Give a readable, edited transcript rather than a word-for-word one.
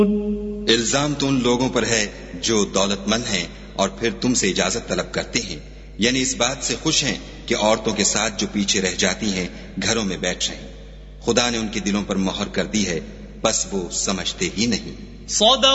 इल्जाम तो उन लोगों पर है जो दौलतमंद हैं और फिर तुमसे इजाजत तलब करते हैं, यानी इस बात से खुश हैं कि औरतों के साथ जो पीछे रह जाती हैं घरों में बैठ रहें। खुदा ने उनके दिलों पर मोहर कर दी है, बस वो समझते ही नहीं।